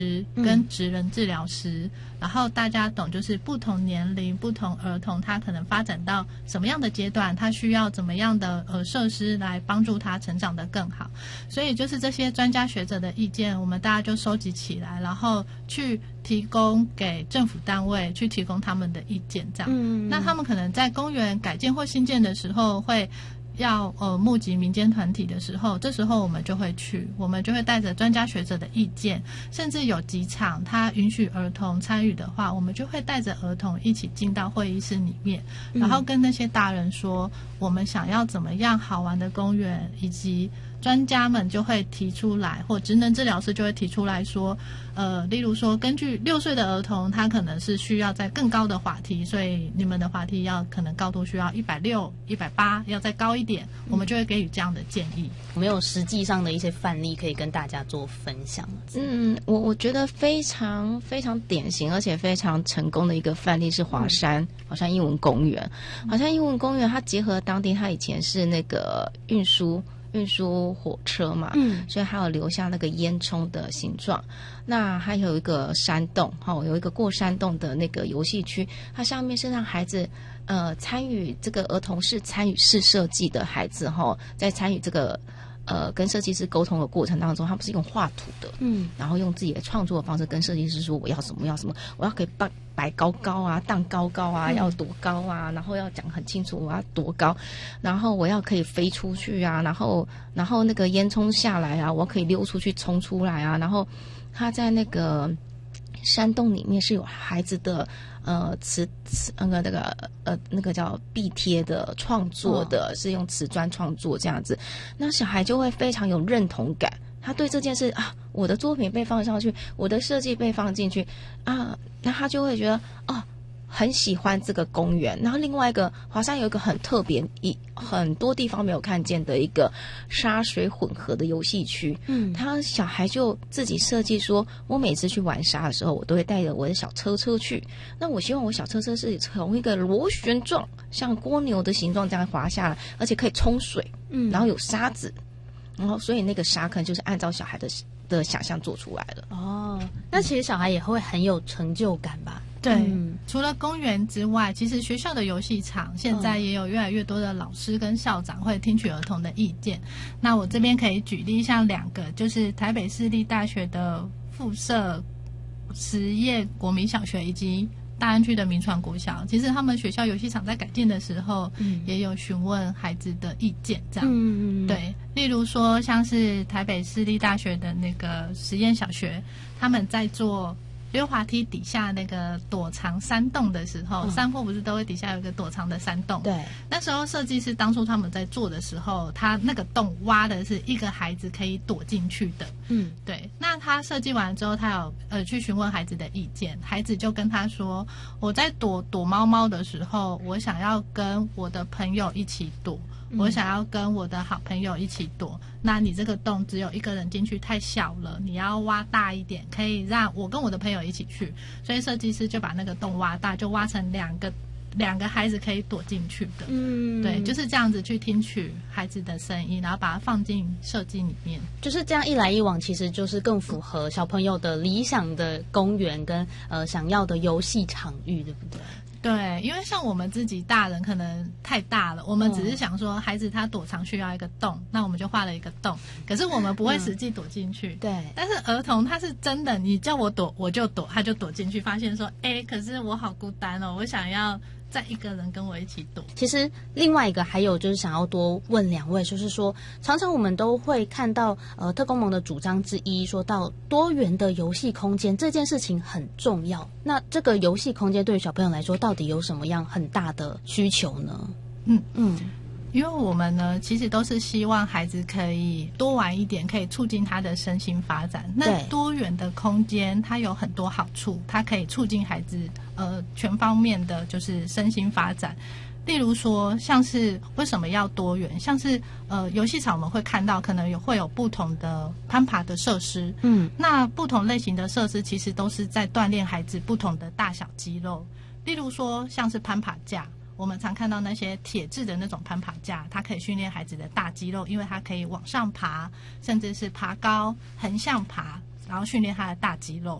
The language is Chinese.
跟职能治疗师，然后大家懂就是不同年龄不同儿童他可能发展到什么样的阶段，他需要怎么样的设施来帮助他成长得更好。所以就是这些专家学者的意见我们大家就收集起来，然后去提供给政府单位去提供他们的意见这样。那他们可能在公园改建或新建的时候会要募集民间团体的时候，这时候我们就会带着专家学者的意见，甚至有几场他允许儿童参与的话，我们就会带着儿童一起进到会议室里面，然后跟那些大人说我们想要怎么样好玩的公园，以及专家们就会提出来，或职能治疗师就会提出来说例如说根据6岁的儿童他可能是需要在更高的滑梯，所以你们的滑梯要可能高度需要160、180，要再高一点，我们就会给予这样的建议。 有没有实际上的一些范例可以跟大家做分享？ 我觉得非常非常典型而且非常成功的一个范例是华山英文公园。华山英文公园它结合当地，它以前是那个运输火车嘛，所以还有留下那个烟囱的形状。那还有一个山洞，有一个过山洞的那个游戏区，它上面是让孩子参与这个儿童是参与式设计的孩子在参与这个跟设计师沟通的过程当中，他们是用画图的，然后用自己的创作的方式跟设计师说我要什么，我要可以摆高高啊，荡高高啊，要多高啊，然后要讲很清楚我要多高，然后我要可以飞出去啊，然后那个烟囱下来啊，我可以溜出去冲出来啊，然后他在那个山洞里面是有孩子的那个叫壁贴的创作的，是用瓷砖创作这样子，那小孩就会非常有认同感，他对这件事我的作品被放上去，我的设计被放进去那他就会觉得很喜欢这个公园。然后另外一个华山有一个很特别很多地方没有看见的一个沙水混合的游戏区，他小孩就自己设计说，我每次去玩沙的时候，我都会带着我的小车去，那我希望我小车是从一个螺旋状像蜗牛的形状这样滑下来，而且可以冲水，然后有沙子，然后所以那个沙坑就是按照小孩的想象做出来的。 那其实小孩也会很有成就感吧？ 对，除了公园之外，其实学校的游戏场现在也有越来越多的老师跟校长会听取儿童的意见。那我这边可以举例像2个，就是台北市立大学的附设实业国民小学以及大安区的民传国小，其实他们学校游戏场在改建的时候也有询问孩子的意见这样。对，例如说像是台北市立大学的那个实验小学，他们在做溜滑梯底下那个躲藏山洞的时候，山坡不是都会底下有一个躲藏的山洞？对，那时候设计师当初他们在做的时候，他那个洞挖的是一个孩子可以躲进去的。对。那他设计完之后，他有去询问孩子的意见，孩子就跟他说，我在躲猫猫的时候，我想要跟我的朋友一起躲。我想要跟我的好朋友一起躲，那你这个洞只有一个人进去太小了，你要挖大一点，可以让我跟我的朋友一起去，所以设计师就把那个洞挖大，就挖成两个孩子可以躲进去的。对，就是这样子去听取孩子的声音，然后把它放进设计里面， 就是这样一来一往，其实就是更符合小朋友的理想的公园跟想要的游戏场域，对不对？ 对，因为像我们自己大人可能太大了，我们只是想说孩子他躲藏需要一个洞，那我们就画了一个洞，可是我们不会实际躲进去。对，但是儿童他是真的，你叫我躲我就躲，他就躲进去，发现说可是我好孤单哦，我想要再一个人跟我一起躲。 其实另外一个还有就是想要多问2位，就是说常常我们都会看到特公盟的主张之一，说到多元的游戏空间这件事情很重要。那这个游戏空间对于小朋友来说到底有什么样很大的需求呢？ 因为我们呢其实都是希望孩子可以多玩一点，可以促进他的身心发展。那多元的空间它有很多好处，它可以促进孩子全方面的就是身心发展。例如说像是为什么要多元，像是游戏场我们会看到可能会有不同的攀爬的设施，那不同类型的设施其实都是在锻炼孩子不同的大小肌肉。例如说像是攀爬架，我们常看到那些铁质的那种攀爬架，它可以训练孩子的大肌肉，因为它可以往上爬，甚至是爬高、横向爬， 然后训练他的大肌肉。